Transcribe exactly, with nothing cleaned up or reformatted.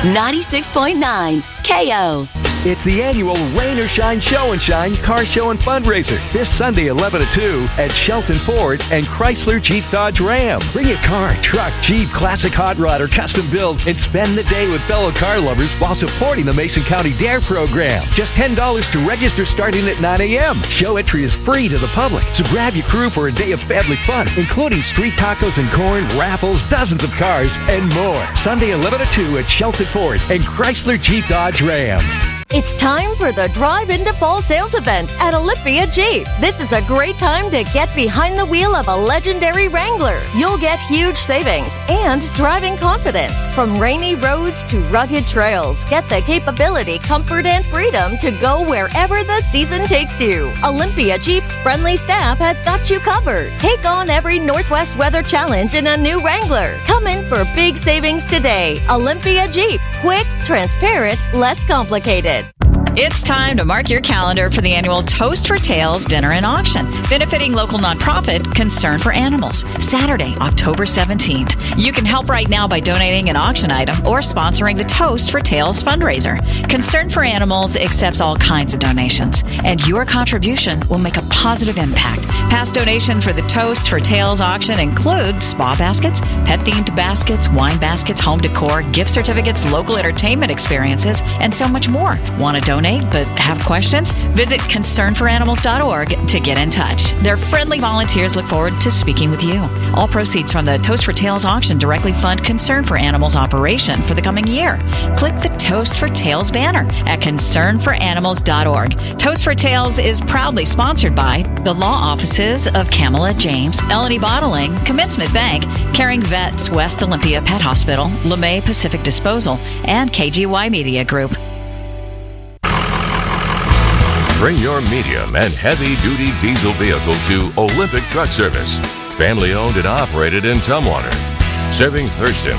ninety-six point nine K O. It's the annual Rain or Shine Show and Shine Car Show and Fundraiser this Sunday eleven to two at Shelton Ford and Chrysler Jeep Dodge Ram. Bring a car, truck, Jeep, classic hot rod, or custom build and spend the day with fellow car lovers while supporting the Mason County Dare program. Just ten dollars to register starting at nine a.m. Show entry is free to the public, so grab your crew for a day of family fun, including street tacos and corn, raffles, dozens of cars, and more. Sunday eleven to two at Shelton Ford and Chrysler Jeep Dodge Ram. It's time for the Drive Into Fall sales event at Olympia Jeep. This is a great time to get behind the wheel of a legendary Wrangler. You'll get huge savings and driving confidence. From rainy roads to rugged trails, get the capability, comfort, and freedom to go wherever the season takes you. Olympia Jeep's friendly staff has got you covered. Take on every Northwest weather challenge in a new Wrangler. Come in for big savings today. Olympia Jeep. Quick, transparent, less complicated. It's time to mark your calendar for the annual Toast for Tails Dinner and Auction, benefiting local nonprofit Concern for Animals, Saturday, October seventeenth. You can help right now by donating an auction item or sponsoring the Toast for Tails fundraiser. Concern for Animals accepts all kinds of donations, and your contribution will make a positive impact. Past donations for the Toast for Tails auction include spa baskets, pet-themed baskets, wine baskets, home decor, gift certificates, local entertainment experiences, and so much more. Want to donate but have questions? Visit concern for animals dot org to get in touch. Their friendly volunteers look forward to speaking with you. All proceeds from the Toast for Tails auction directly fund Concern for Animals operation for the coming year. Click the Toast for Tails banner at concern for animals dot org. Toast for Tails is proudly sponsored by the law offices of Kamala James, Eleni Bottling, Commencement Bank, Caring Vets, West Olympia Pet Hospital, LeMay Pacific Disposal, and K G Y Media Group. Bring your medium and heavy-duty diesel vehicle to Olympic Truck Service, family-owned and operated in Tumwater, serving Thurston,